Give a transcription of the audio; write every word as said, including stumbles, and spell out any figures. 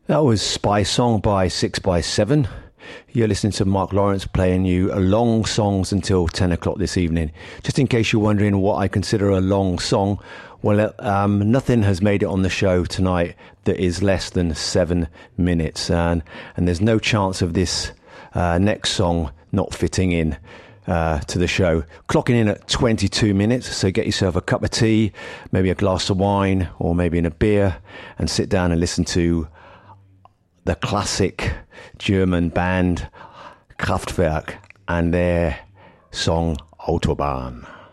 That was Spy Song by six by seven. You're listening to Mark Lawrence playing you a long songs until ten o'clock this evening. Just in case you're wondering what I consider a long song, well, um, nothing has made it on the show tonight that is less than seven minutes. And, and there's no chance of this uh, next song not fitting in uh, to the show. Clocking in at twenty-two minutes, so get yourself a cup of tea, maybe a glass of wine, or maybe in a beer, and sit down and listen to the classic German band Kraftwerk and their song Autobahn.